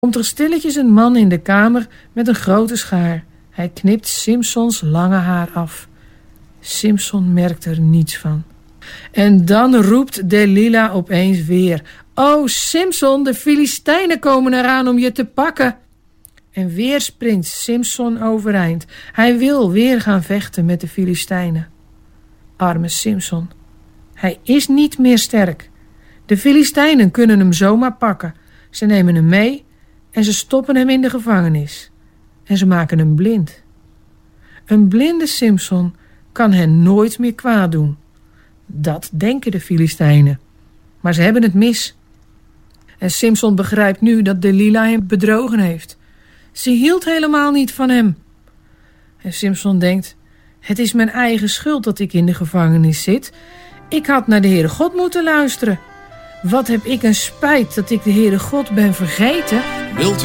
Komt er stilletjes een man in de kamer met een grote schaar. Hij knipt Simsons lange haar af. Simson merkt er niets van. En dan roept Delila opeens weer: "O Simson, de Filistijnen komen eraan om je te pakken." En weer springt Simson overeind. Hij wil weer gaan vechten met de Filistijnen. Arme Simson. Hij is niet meer sterk. De Filistijnen kunnen hem zomaar pakken. Ze nemen hem mee en ze stoppen hem in de gevangenis. En ze maken hem blind. Een blinde Simson kan hen nooit meer kwaad doen. Dat denken de Filistijnen. Maar ze hebben het mis. En Simson begrijpt nu dat Delila hem bedrogen heeft. Ze hield helemaal niet van hem. En Simson denkt: het is mijn eigen schuld dat ik in de gevangenis zit. Ik had naar de Heere God moeten luisteren. Wat heb ik een spijt dat ik de Heere God ben vergeten.